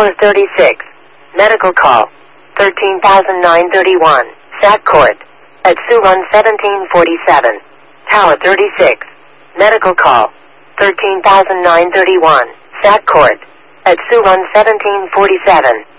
Tower 36. Medical call. 13,931. SAT Court. At Suwon 1747. Tower 36. Medical call. 13,931. SAT Court. At Suwon 1747.